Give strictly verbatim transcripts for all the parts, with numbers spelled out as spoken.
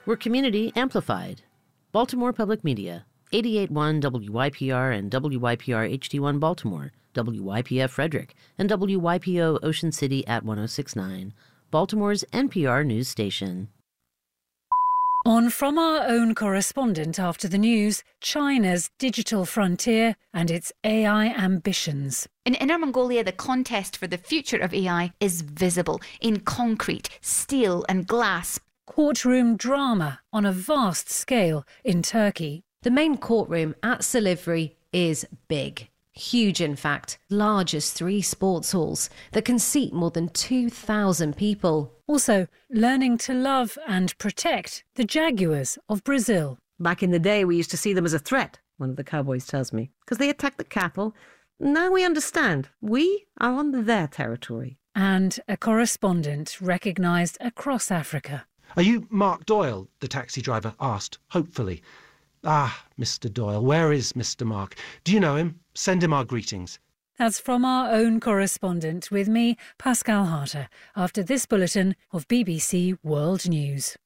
We're community amplified. Baltimore Public Media, eighty-eight point one W Y P R and W Y P R H D one Baltimore, W Y P F Frederick, and W Y P O Ocean City at one oh six point nine, Baltimore's N P R news station. On From Our Own Correspondent after the news, China's digital frontier and its A I ambitions. In Inner Mongolia, the contest for the future of A I is visible in concrete, steel and glass. Courtroom drama on a vast scale in Turkey. The main courtroom at Silivri is big. Huge, in fact, large as three sports halls that can seat more than two thousand people. Also, learning to love and protect the jaguars of Brazil. Back in the day, we used to see them as a threat, one of the cowboys tells me, because they attacked the cattle. Now we understand. We are on their territory. And a correspondent recognised across Africa. Are you Mark Doyle? The taxi driver asked, hopefully. Ah, Mister Doyle, where is Mister Mark? Do you know him? Send him our greetings. That's From Our Own Correspondent with me, Pascal Harter, after this bulletin of B B C World News.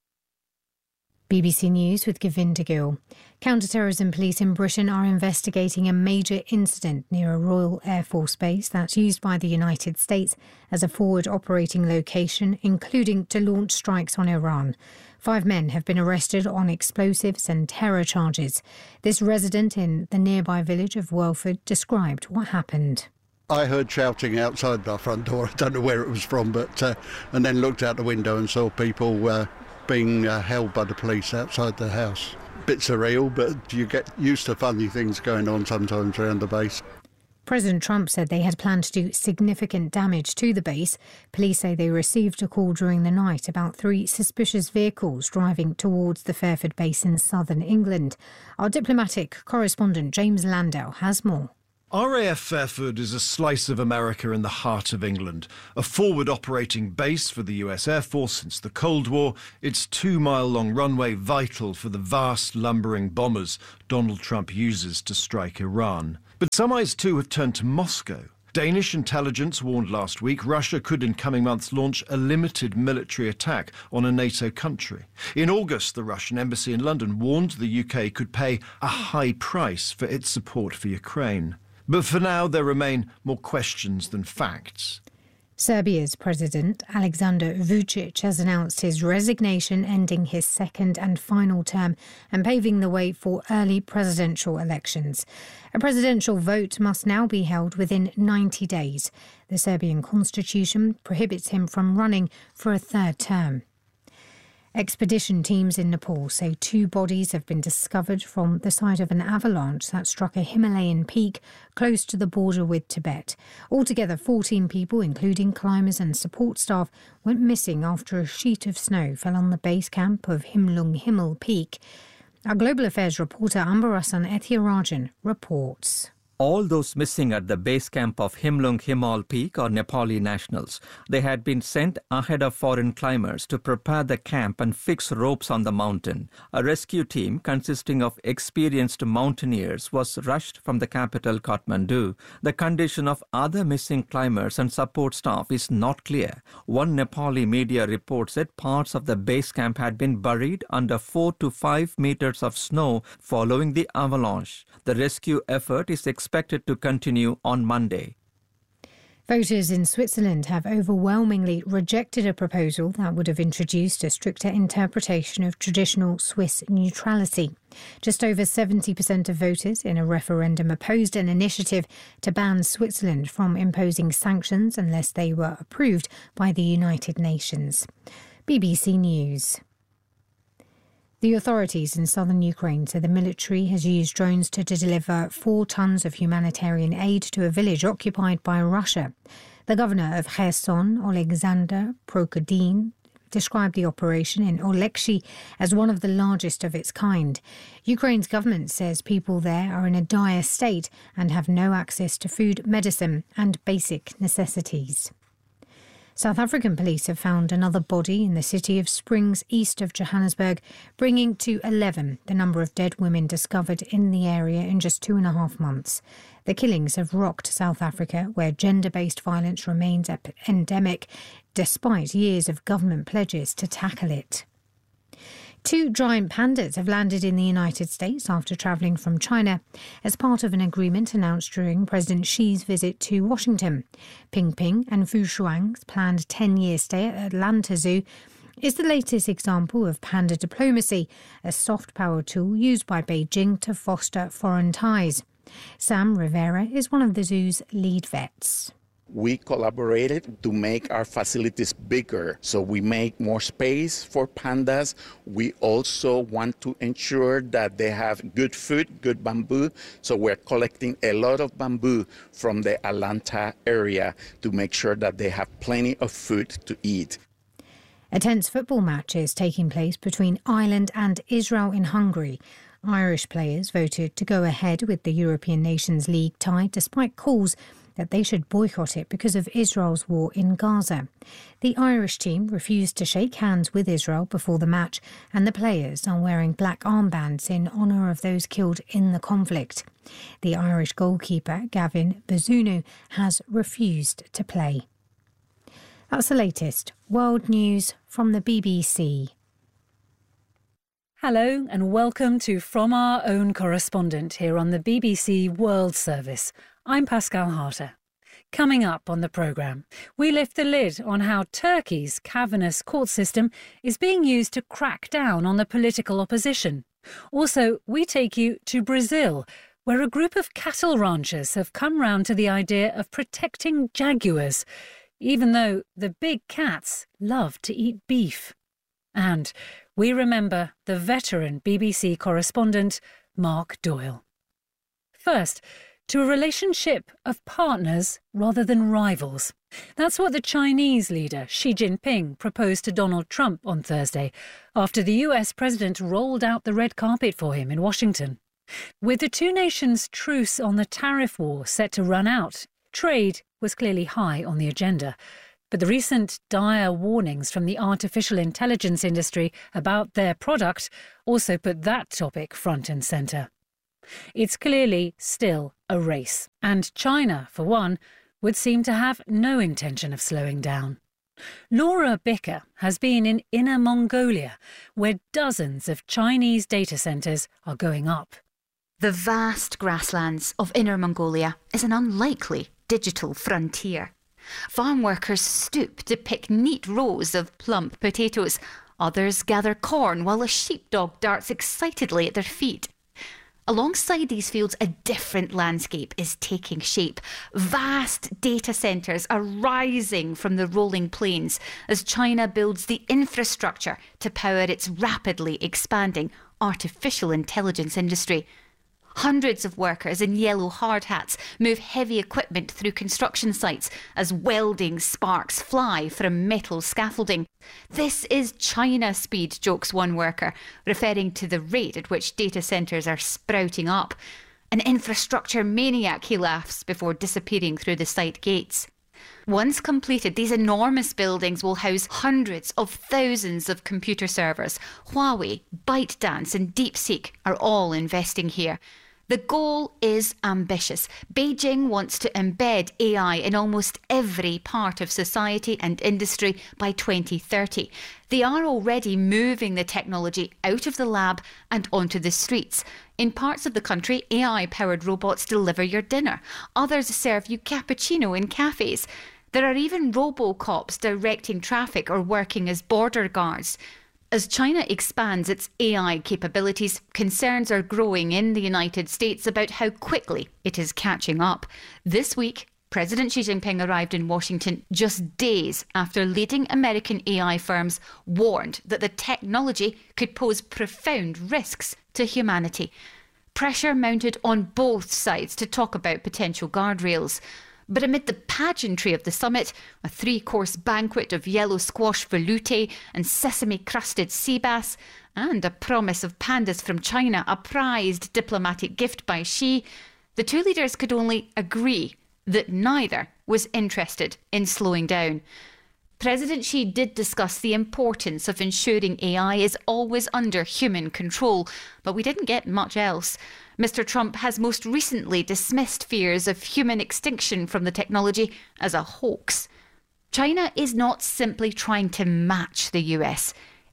B B C News with Govinda Gill. Counter-terrorism police in Britain are investigating a major incident near a Royal Air Force base that's used by the United States as a forward operating location, including to launch strikes on Iran. Five men have been arrested on explosives and terror charges. This resident in the nearby village of Welford described what happened. I heard shouting outside our front door. I don't know where it was from, but uh, and then looked out the window and saw people uh, being uh, held by the police outside the house. Bit surreal, but you get used to funny things going on sometimes around the base. President Trump said they had planned to do significant damage to the base. Police say they received a call during the night about three suspicious vehicles driving towards the Fairford base in southern England. Our diplomatic correspondent James Landau has more. R A F Fairford is a slice of America in the heart of England, a forward operating base for the U S Air Force since the Cold War, its two-mile-long runway vital for the vast lumbering bombers Donald Trump uses to strike Iran. But some eyes too have turned to Moscow. Danish intelligence warned last week Russia could in coming months launch a limited military attack on a NATO country. In August, the Russian embassy in London warned the U K could pay a high price for its support for Ukraine. But for now, there remain more questions than facts. Serbia's President Alexander Vučić has announced his resignation, ending his second and final term and paving the way for early presidential elections. A presidential vote must now be held within ninety days. The Serbian constitution prohibits him from running for a third term. Expedition teams in Nepal say two bodies have been discovered from the site of an avalanche that struck a Himalayan peak close to the border with Tibet. Altogether, fourteen people, including climbers and support staff, went missing after a sheet of snow fell on the base camp of Himlung Himal Peak. Our Global Affairs reporter Ambarasan Ethirajan reports. All those missing at the base camp of Himlung Himal Peak are Nepali nationals. They had been sent ahead of foreign climbers to prepare the camp and fix ropes on the mountain. A rescue team consisting of experienced mountaineers was rushed from the capital Kathmandu. The condition of other missing climbers and support staff is not clear. One Nepali media report said parts of the base camp had been buried under four to five meters of snow following the avalanche. The rescue effort is expected expected to continue on Monday. Voters in Switzerland have overwhelmingly rejected a proposal that would have introduced a stricter interpretation of traditional Swiss neutrality. Just over seventy percent of voters in a referendum opposed an initiative to ban Switzerland from imposing sanctions unless they were approved by the United Nations. B B C News. The authorities in southern Ukraine say the military has used drones to, to deliver four tons of humanitarian aid to a village occupied by Russia. The governor of Kherson, Alexander Prokhodin, described the operation in Olekshi as one of the largest of its kind. Ukraine's government says people there are in a dire state and have no access to food, medicine and basic necessities. South African police have found another body in the city of Springs, east of Johannesburg, bringing to eleven the number of dead women discovered in the area in just two and a half months. The killings have rocked South Africa, where gender-based violence remains ep- endemic, despite years of government pledges to tackle it. Two giant pandas have landed in the United States after travelling from China as part of an agreement announced during President Xi's visit to Washington. Ping Ping and Fu Shuang's planned ten-year stay at Atlanta Zoo is the latest example of panda diplomacy, a soft power tool used by Beijing to foster foreign ties. Sam Rivera is one of the zoo's lead vets. We collaborated to make our facilities bigger, so we make more space for pandas. We also want to ensure that they have good food, good bamboo, so we're collecting a lot of bamboo from the Atlanta area to make sure that they have plenty of food to eat. A tense football match is taking place between Ireland and Israel in Hungary. Irish players voted to go ahead with the European Nations League tie despite calls that they should boycott it because of Israel's war in Gaza. The Irish team refused to shake hands with Israel before the match, and the players are wearing black armbands in honour of those killed in the conflict. The Irish goalkeeper, Gavin Bazunu, has refused to play. That's the latest world news from the B B C. Hello and welcome to From Our Own Correspondent here on the B B C World Service. I'm Pascal Harter. Coming up on the programme, we lift the lid on how Turkey's cavernous court system is being used to crack down on the political opposition. Also, we take you to Brazil, where a group of cattle ranchers have come round to the idea of protecting jaguars, even though the big cats love to eat beef. And we remember the veteran B B C correspondent Mark Doyle. First, to a relationship of partners rather than rivals. That's what the Chinese leader Xi Jinping proposed to Donald Trump on Thursday, after the U S president rolled out the red carpet for him in Washington. With the two nations' truce on the tariff war set to run out, trade was clearly high on the agenda. But the recent dire warnings from the artificial intelligence industry about their product also put that topic front and centre. It's clearly still a race, and China, for one, would seem to have no intention of slowing down. Laura Bicker has been in Inner Mongolia, where dozens of Chinese data centres are going up. The vast grasslands of Inner Mongolia is an unlikely digital frontier. Farm workers stoop to pick neat rows of plump potatoes. Others gather corn while a sheepdog darts excitedly at their feet. Alongside these fields, a different landscape is taking shape. Vast data centres are rising from the rolling plains as China builds the infrastructure to power its rapidly expanding artificial intelligence industry. Hundreds of workers in yellow hard hats move heavy equipment through construction sites as welding sparks fly from metal scaffolding. This is China speed, jokes one worker, referring to the rate at which data centres are sprouting up. An infrastructure maniac, he laughs before disappearing through the site gates. Once completed, these enormous buildings will house hundreds of thousands of computer servers. Huawei, ByteDance and DeepSeek are all investing here. The goal is ambitious. Beijing wants to embed A I in almost every part of society and industry by twenty thirty. They are already moving the technology out of the lab and onto the streets. In parts of the country, A I-powered robots deliver your dinner. Others serve you cappuccino in cafes. There are even robo-cops directing traffic or working as border guards. As China expands its A I capabilities, concerns are growing in the United States about how quickly it is catching up. This week, President Xi Jinping arrived in Washington just days after leading American A I firms warned that the technology could pose profound risks to humanity. Pressure mounted on both sides to talk about potential guardrails. But amid the pageantry of the summit, a three-course banquet of yellow squash velouté and sesame-crusted sea bass, and a promise of pandas from China, a prized diplomatic gift by Xi, the two leaders could only agree that neither was interested in slowing down. President Xi did discuss the importance of ensuring A I is always under human control, but we didn't get much else. Mister Trump has most recently dismissed fears of human extinction from the technology as a hoax. China is not simply trying to match the U S.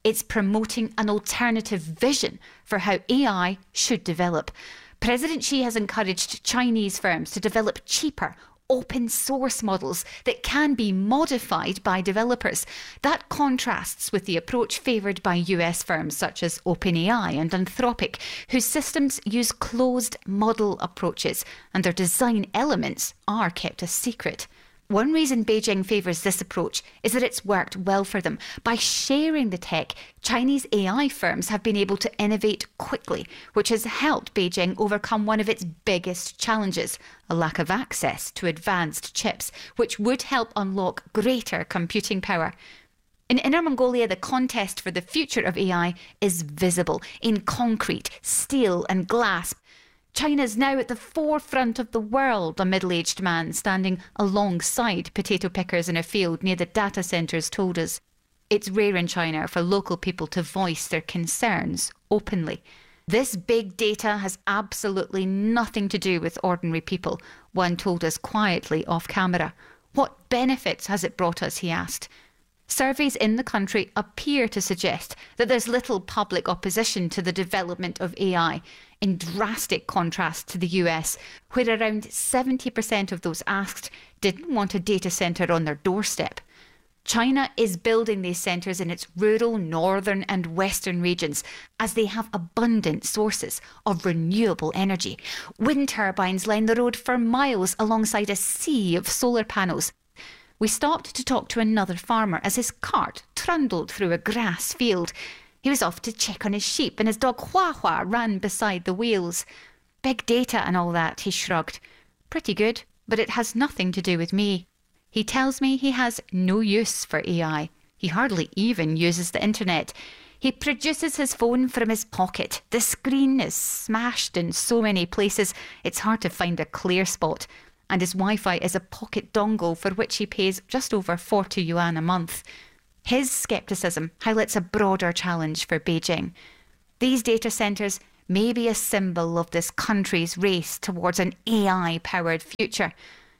It's promoting an alternative vision for how A I should develop. President Xi has encouraged Chinese firms to develop cheaper, open source models that can be modified by developers. That contrasts with the approach favoured by U S firms such as OpenAI and Anthropic, whose systems use closed model approaches and their design elements are kept a secret. One reason Beijing favours this approach is that it's worked well for them. By sharing the tech, Chinese A I firms have been able to innovate quickly, which has helped Beijing overcome one of its biggest challenges, a lack of access to advanced chips, which would help unlock greater computing power. In Inner Mongolia, the contest for the future of A I is visible in concrete, steel and glass. China's now at the forefront of the world, a middle-aged man standing alongside potato pickers in a field near the data centres told us. It's rare in China for local people to voice their concerns openly. This big data has absolutely nothing to do with ordinary people, one told us quietly off camera. What benefits has it brought us, he asked. Surveys in the country appear to suggest that there's little public opposition to the development of A I, in drastic contrast to the U S, where around seventy percent of those asked didn't want a data centre on their doorstep. China is building these centres in its rural, northern and western regions as they have abundant sources of renewable energy. Wind turbines line the road for miles alongside a sea of solar panels. We stopped to talk to another farmer as his cart trundled through a grass field. He was off to check on his sheep and his dog Hua Hua ran beside the wheels. Big data and all that, he shrugged. Pretty good, but it has nothing to do with me. He tells me he has no use for A I. He hardly even uses the internet. He produces his phone from his pocket. The screen is smashed in so many places, it's hard to find a clear spot. And his Wi-Fi is a pocket dongle for which he pays just over forty yuan a month. His scepticism highlights a broader challenge for Beijing. These data centres may be a symbol of this country's race towards an A I-powered future.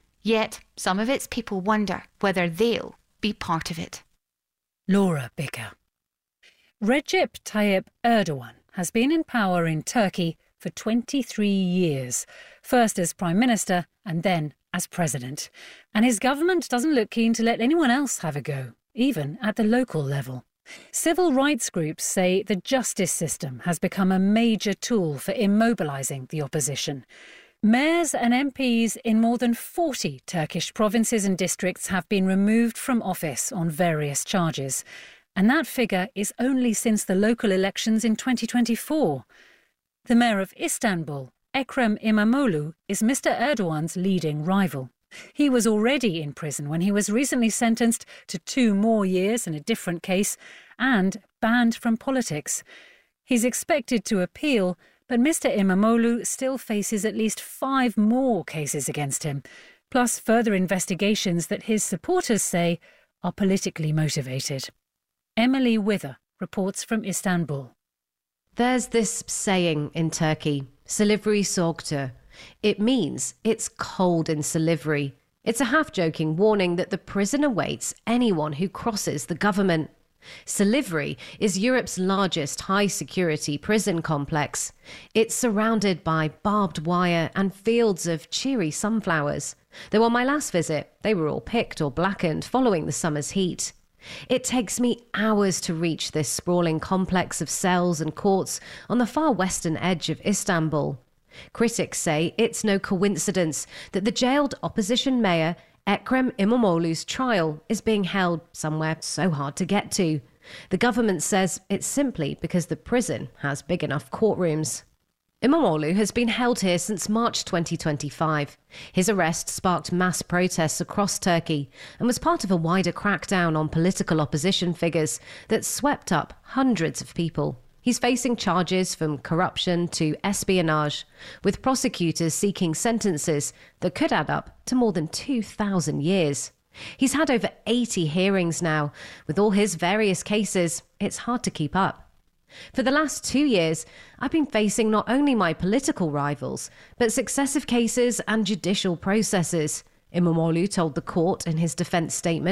Yet some of its people wonder whether they'll be part of it. Laura Bicker. Recep Tayyip Erdogan has been in power in Turkey for twenty-three years, first as Prime Minister and then as President. And his government doesn't look keen to let anyone else have a go, even at the local level. Civil rights groups say the justice system has become a major tool for immobilising the opposition. Mayors and M Ps in more than forty Turkish provinces and districts have been removed from office on various charges. And that figure is only since the local elections in twenty twenty-four. The mayor of Istanbul, Ekrem İmamoğlu, is Mister Erdogan's leading rival. He was already in prison when he was recently sentenced to two more years in a different case and banned from politics. He's expected to appeal, but Mister İmamoğlu still faces at least five more cases against him, plus further investigations that his supporters say are politically motivated. Emily Wither reports from Istanbul. There's this saying in Turkey, Silivri Soğuktur. It means it's cold in Silivri. It's a half-joking warning that the prison awaits anyone who crosses the government. Silivri is Europe's largest high-security prison complex. It's surrounded by barbed wire and fields of cheery sunflowers. Though on my last visit, they were all picked or blackened following the summer's heat. It takes me hours to reach this sprawling complex of cells and courts on the far western edge of Istanbul. Critics say it's no coincidence that the jailed opposition mayor Ekrem İmamoğlu's trial is being held somewhere so hard to get to. The government says it's simply because the prison has big enough courtrooms. İmamoğlu has been held here since March twenty twenty-five. His arrest sparked mass protests across Turkey and was part of a wider crackdown on political opposition figures that swept up hundreds of people. He's facing charges from corruption to espionage, with prosecutors seeking sentences that could add up to more than two thousand years. He's had over eighty hearings now. With all his various cases, it's hard to keep up. For the last two years, I've been facing not only my political rivals, but successive cases and judicial processes, İmamoğlu told the court in his defence statement.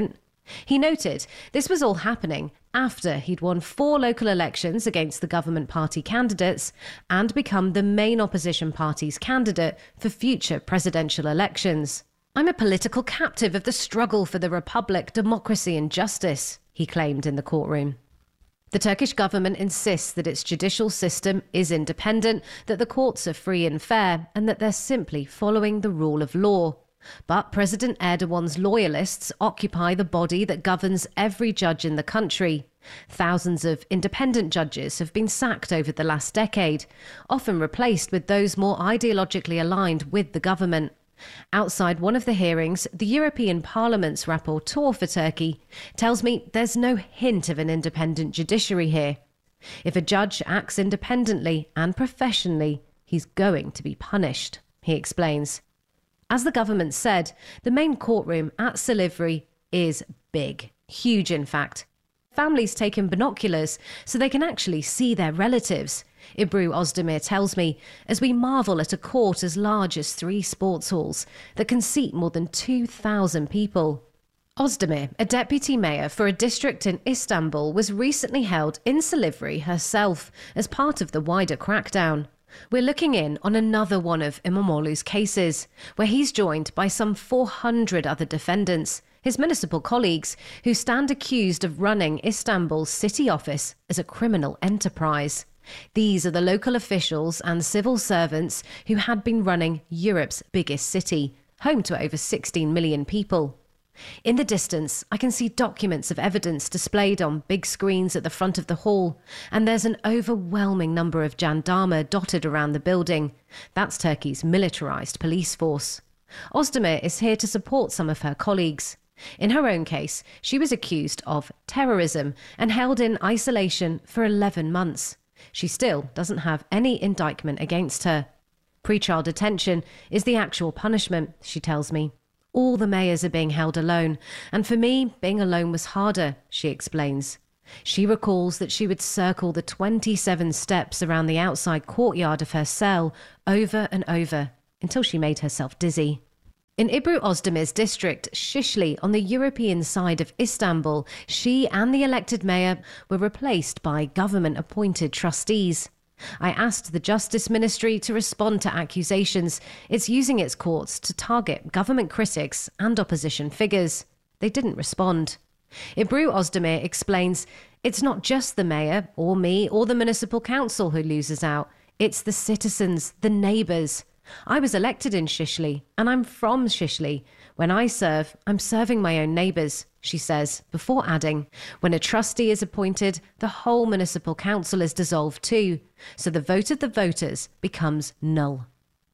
He noted this was all happening after he'd won four local elections against the government party candidates and become the main opposition party's candidate for future presidential elections. "I'm a political captive of the struggle for the republic, democracy and justice," he claimed in the courtroom. The Turkish government insists that its judicial system is independent, that the courts are free and fair, and that they're simply following the rule of law. But President Erdogan's loyalists occupy the body that governs every judge in the country. Thousands of independent judges have been sacked over the last decade, often replaced with those more ideologically aligned with the government. Outside one of the hearings, the European Parliament's rapporteur for Turkey tells me there's no hint of an independent judiciary here. If a judge acts independently and professionally, he's going to be punished, he explains. As the government said, the main courtroom at Silivri is big, huge in fact. Families take in binoculars so they can actually see their relatives. Ibru Ozdemir tells me, as we marvel at a court as large as three sports halls that can seat more than two thousand people. Ozdemir, a deputy mayor for a district in Istanbul, was recently held in Silivri herself as part of the wider crackdown. We're looking in on another one of Imamoglu's cases, where he's joined by some four hundred other defendants, his municipal colleagues, who stand accused of running Istanbul's city office as a criminal enterprise. These are the local officials and civil servants who had been running Europe's biggest city, home to over sixteen million people. In the distance, I can see documents of evidence displayed on big screens at the front of the hall, and there's an overwhelming number of jandarma dotted around the building. That's Turkey's militarised police force. Ozdemir is here to support some of her colleagues. In her own case, she was accused of terrorism and held in isolation for eleven months. She still doesn't have any indictment against her. Pre-trial detention is the actual punishment, she tells me. All the mayors are being held alone, and for me, being alone was harder, she explains. She recalls that she would circle the twenty-seven steps around the outside courtyard of her cell over and over until she made herself dizzy. In Ibru Ozdemir's district, Shishli, on the European side of Istanbul, she and the elected mayor were replaced by government-appointed trustees. I asked the Justice Ministry to respond to accusations it's using its courts to target government critics and opposition figures. They didn't respond. Ibru Ozdemir explains it's not just the mayor or me or the municipal council who loses out. It's the citizens, the neighbours. I was elected in Shishli, and I'm from Shishli. When I serve, I'm serving my own neighbours, she says, before adding, when a trustee is appointed, the whole municipal council is dissolved too, so the vote of the voters becomes null.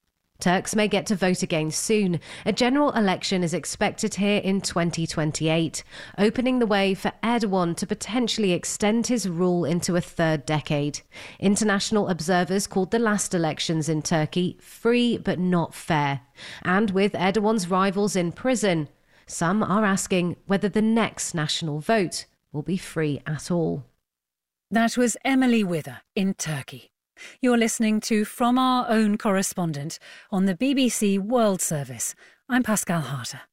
Turks may get to vote again soon. A general election is expected here in twenty twenty-eight, opening the way for Erdogan to potentially extend his rule into a third decade. International observers called the last elections in Turkey free but not fair. And with Erdogan's rivals in prison, some are asking whether the next national vote will be free at all. That was Emily Wither in Turkey. You're listening to From Our Own Correspondent on the B B C World Service. I'm Pascal Harter.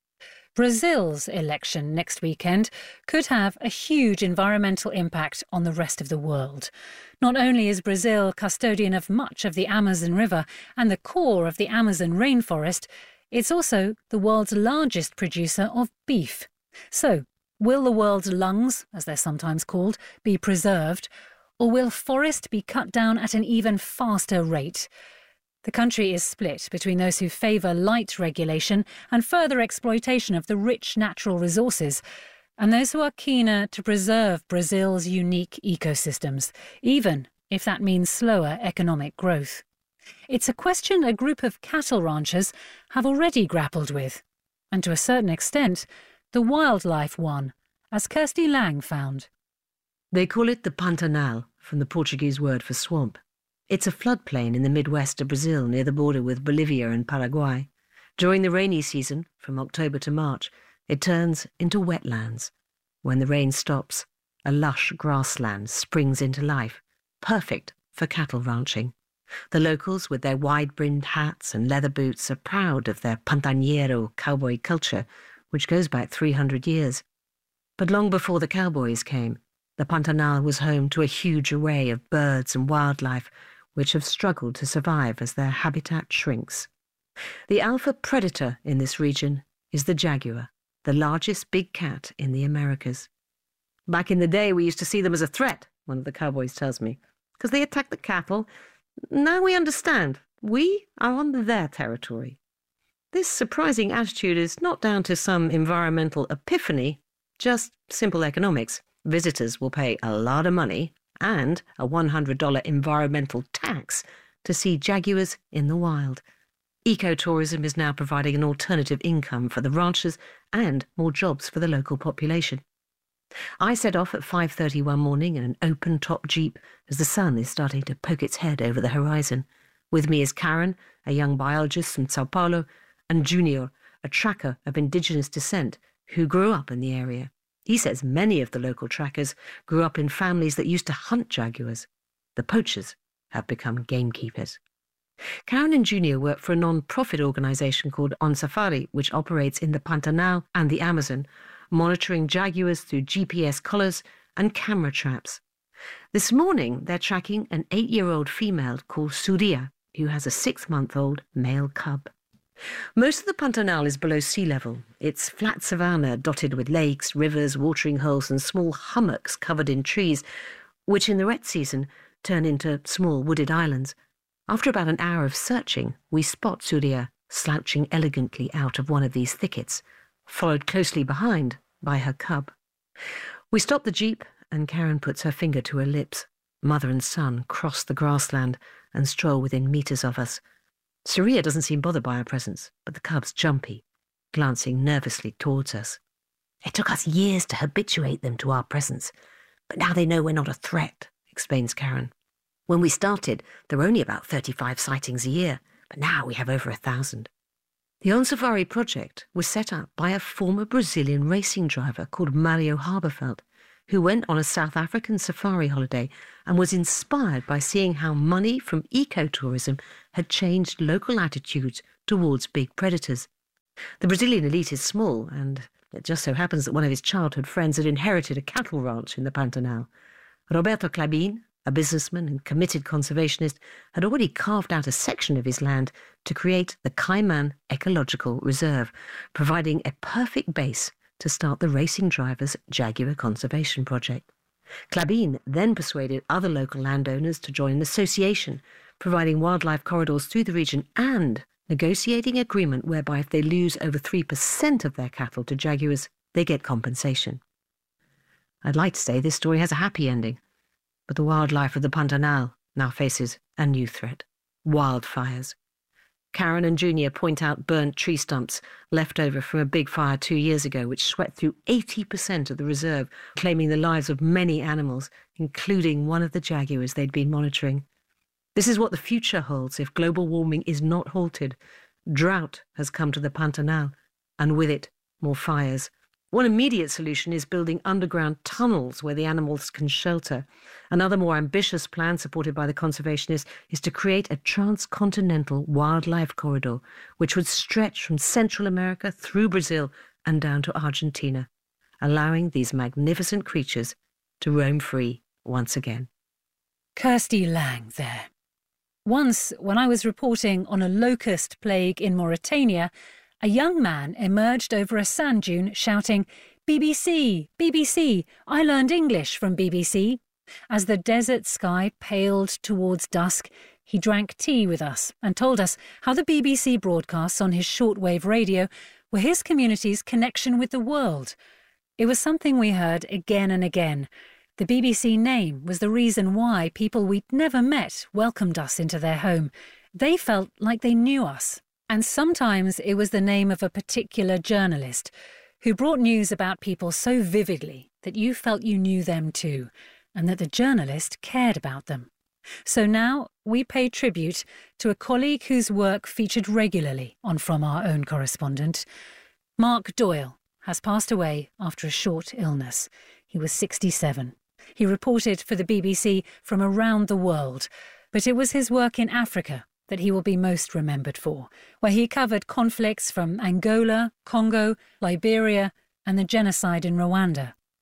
Brazil's election next weekend could have a huge environmental impact on the rest of the world. Not only is Brazil custodian of much of the Amazon River and the core of the Amazon rainforest, it's also the world's largest producer of beef. So, will the world's lungs, as they're sometimes called, be preserved? Or will forest be cut down at an even faster rate? The country is split between those who favour light regulation and further exploitation of the rich natural resources, and those who are keener to preserve Brazil's unique ecosystems, even if that means slower economic growth. It's a question a group of cattle ranchers have already grappled with, and to a certain extent, the wildlife one, as Kirsty Lang found. They call it the Pantanal, from the Portuguese word for swamp. It's a floodplain in the midwest of Brazil, near the border with Bolivia and Paraguay. During the rainy season, from October to March, it turns into wetlands. When the rain stops, a lush grassland springs into life, perfect for cattle ranching. The locals, with their wide-brimmed hats and leather boots, are proud of their pantaneiro cowboy culture, which goes back three hundred years. But long before the cowboys came, the Pantanal was home to a huge array of birds and wildlife which have struggled to survive as their habitat shrinks. The alpha predator in this region is the jaguar, the largest big cat in the Americas. Back in the day, we used to see them as a threat, one of the cowboys tells me, because they attack the cattle. Now we understand. We are on their territory. This surprising attitude is not down to some environmental epiphany, just simple economics. Visitors will pay a lot of money and a one hundred dollars environmental tax to see jaguars in the wild. Ecotourism is now providing an alternative income for the ranchers and more jobs for the local population. I set off at five thirty one morning in an open-top Jeep as the sun is starting to poke its head over the horizon. With me is Karen, a young biologist from Sao Paulo, and Junior, a tracker of indigenous descent who grew up in the area. He says many of the local trackers grew up in families that used to hunt jaguars. The poachers have become gamekeepers. Karen and Junior work for a non-profit organisation called On Safari, which operates in the Pantanal and the Amazon, monitoring jaguars through G P S collars and camera traps. This morning, they're tracking an eight-year-old female called Surya, who has a six-month-old male cub. Most of the Pantanal is below sea level. It's flat savanna dotted with lakes, rivers, watering holes and small hummocks covered in trees, which in the wet season turn into small wooded islands. After about an hour of searching, we spot Surya slouching elegantly out of one of these thickets, followed closely behind by her cub. We stop the jeep and Karen puts her finger to her lips. Mother and son cross the grassland and stroll within metres of us. Surya doesn't seem bothered by our presence, but the cub's jumpy, glancing nervously towards us. It took us years to habituate them to our presence, but now they know we're not a threat, explains Karen. When we started, there were only about thirty-five sightings a year, but now we have over a thousand. The On Safari project was set up by a former Brazilian racing driver called Mario Haberfeld, who went on a South African safari holiday and was inspired by seeing how money from ecotourism had changed local attitudes towards big predators. The Brazilian elite is small, and it just so happens that one of his childhood friends had inherited a cattle ranch in the Pantanal. Roberto Clabin, a businessman and committed conservationist, had already carved out a section of his land to create the Caiman Ecological Reserve, providing a perfect base to start the racing drivers' Jaguar Conservation Project. Clabin then persuaded other local landowners to join an association, providing wildlife corridors through the region and negotiating an agreement whereby if they lose over three percent of their cattle to jaguars, they get compensation. I'd like to say this story has a happy ending, but the wildlife of the Pantanal now faces a new threat: wildfires. Karen and Junior point out burnt tree stumps left over from a big fire two years ago which swept through eighty percent of the reserve, claiming the lives of many animals, including one of the jaguars they'd been monitoring. This is what the future holds if global warming is not halted. Drought has come to the Pantanal, and with it, more fires. One immediate solution is building underground tunnels where the animals can shelter. Another more ambitious plan, supported by the conservationists, is to create a transcontinental wildlife corridor which would stretch from Central America through Brazil and down to Argentina, allowing these magnificent creatures to roam free once again. Kirsty Lang there. Once, when I was reporting on a locust plague in Mauritania, a young man emerged over a sand dune shouting, "B B C, B B C, I learned English from B B C." As the desert sky paled towards dusk, he drank tea with us and told us how the B B C broadcasts on his shortwave radio were his community's connection with the world. It was something we heard again and again. The B B C name was the reason why people we'd never met welcomed us into their home. They felt like they knew us. And sometimes it was the name of a particular journalist who brought news about people so vividly that you felt you knew them too, and that the journalist cared about them. So now we pay tribute to a colleague whose work featured regularly on From Our Own Correspondent. Mark Doyle has passed away after a short illness. He was sixty-seven. He reported for the B B C from around the world, but it was his work in Africa that he will be most remembered for, where he covered conflicts from Angola, Congo, Liberia, and the genocide in Rwanda.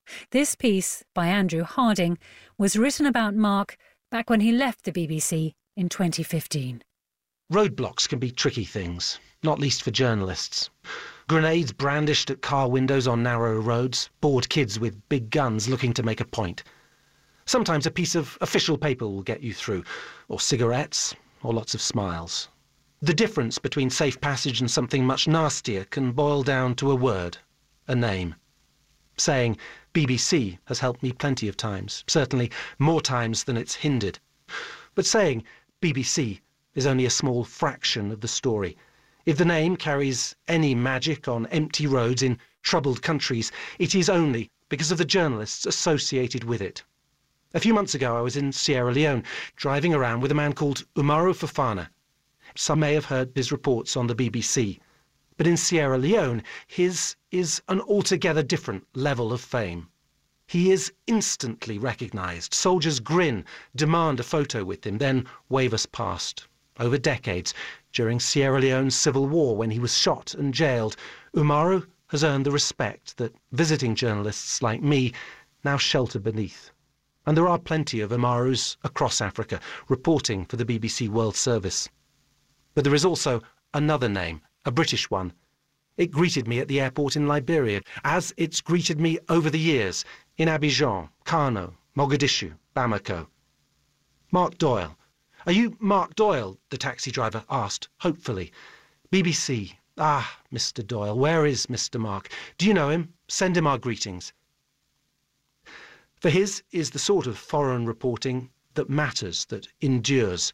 This piece, by Andrew Harding, was written about Mark back when he left the B B C in twenty fifteen. Roadblocks can be tricky things, not least for journalists. Grenades brandished at car windows on narrow roads, bored kids with big guns looking to make a point. Sometimes a piece of official paper will get you through, or cigarettes, or lots of smiles. The difference between safe passage and something much nastier can boil down to a word, a name. Saying B B C has helped me plenty of times, certainly more times than it's hindered. But saying B B C is only a small fraction of the story. If the name carries any magic on empty roads in troubled countries, it is only because of the journalists associated with it. A few months ago I was in Sierra Leone, driving around with a man called Umaru Fofana. Some may have heard his reports on the B B C. But in Sierra Leone, his is an altogether different level of fame. He is instantly recognised. Soldiers grin, demand a photo with him, then wave us past. Over decades, during Sierra Leone's civil war, when he was shot and jailed, Umaru has earned the respect that visiting journalists like me now shelter beneath. And there are plenty of Umarus across Africa reporting for the B B C World Service. But there is also another name, a British one. It greeted me at the airport in Liberia, as it's greeted me over the years in Abidjan, Kano, Mogadishu, Bamako. Mark Doyle. Are you Mark Doyle? The taxi driver asked, hopefully. B B C. Ah, Mister Doyle, where is Mister Mark? Do you know him? Send him our greetings. For his is the sort of foreign reporting that matters, that endures.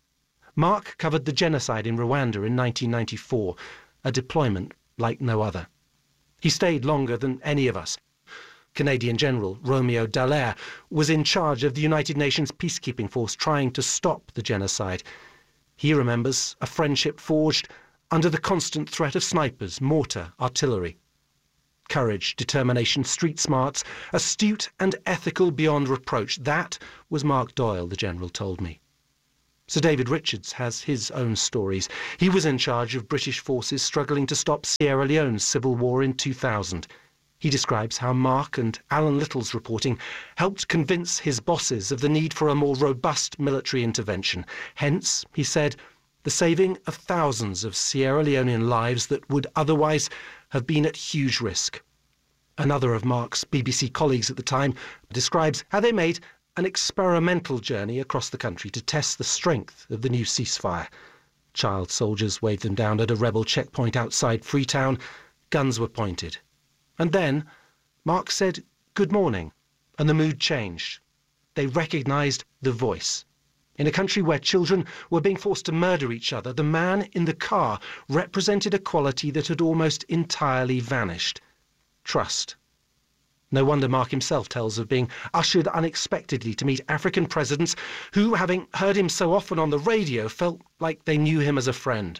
Mark covered the genocide in Rwanda in nineteen ninety-four, a deployment like no other. He stayed longer than any of us. Canadian General Romeo Dallaire was in charge of the United Nations peacekeeping force trying to stop the genocide. He remembers a friendship forged under the constant threat of snipers, mortar, artillery. Courage, determination, street smarts, astute and ethical beyond reproach. That was Mark Doyle, the General told me. Sir David Richards has his own stories. He was in charge of British forces struggling to stop Sierra Leone's civil war in two thousand. He describes how Mark and Alan Little's reporting helped convince his bosses of the need for a more robust military intervention. Hence, he said, the saving of thousands of Sierra Leonean lives that would otherwise have been at huge risk. Another of Mark's B B C colleagues at the time describes how they made an experimental journey across the country to test the strength of the new ceasefire. Child soldiers waved them down at a rebel checkpoint outside Freetown. Guns were pointed. And then Mark said, "Good morning," and the mood changed. They recognised the voice. In a country where children were being forced to murder each other, the man in the car represented a quality that had almost entirely vanished. Trust. No wonder Mark himself tells of being ushered unexpectedly to meet African presidents who, having heard him so often on the radio, felt like they knew him as a friend.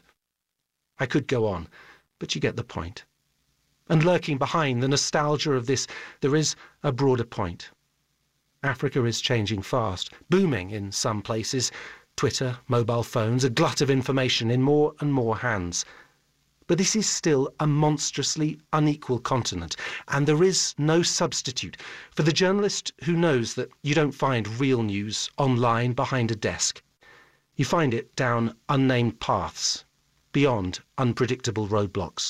I could go on, but you get the point. And lurking behind the nostalgia of this, there is a broader point. Africa is changing fast, booming in some places. Twitter, mobile phones, a glut of information in more and more hands. But this is still a monstrously unequal continent, and there is no substitute for the journalist who knows that you don't find real news online behind a desk. You find it down unnamed paths, beyond unpredictable roadblocks.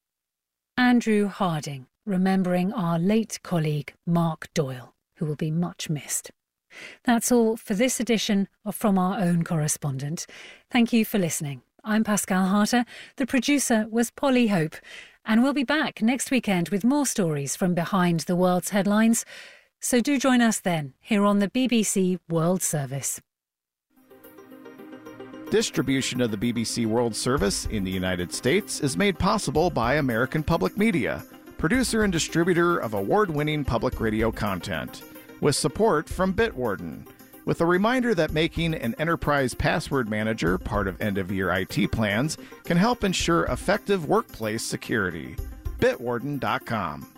Andrew Harding, remembering our late colleague Mark Doyle, who will be much missed. That's all for this edition of From Our Own Correspondent. Thank you for listening. I'm Pascal Harter. The producer was Polly Hope. And we'll be back next weekend with more stories from behind the world's headlines. So do join us then, here on the B B C World Service. Distribution of the B B C World Service in the United States is made possible by American Public Media, producer and distributor of award-winning public radio content, with support from Bitwarden, with a reminder that making an enterprise password manager part of end-of-year I T plans can help ensure effective workplace security. Bitwarden dot com.